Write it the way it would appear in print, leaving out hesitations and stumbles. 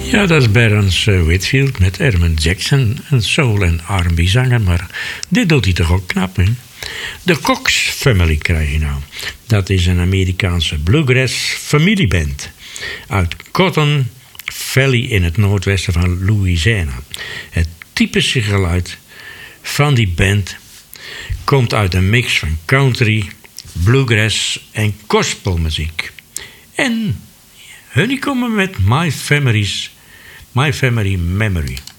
Ja, dat is Barons Whitfield met Herman Jackson, een soul- en R&B-zanger, maar dit doet hij toch ook knap, hè? De Cox Family krijg je nou. Dat is een Amerikaanse bluegrass familieband uit Cotton Valley in het noordwesten van Louisiana. Het typische geluid van die band komt uit een mix van country, bluegrass en gospelmuziek. En hun komen met My Family Memory.